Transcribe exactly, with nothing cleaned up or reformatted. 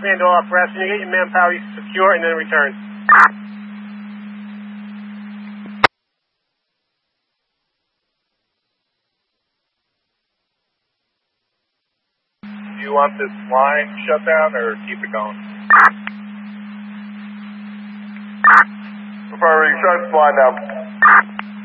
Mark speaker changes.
Speaker 1: Command all operations. You get your manpower, you secure, and then return.
Speaker 2: Do you want this line shut down or keep it going?
Speaker 3: Prefer shut this line down.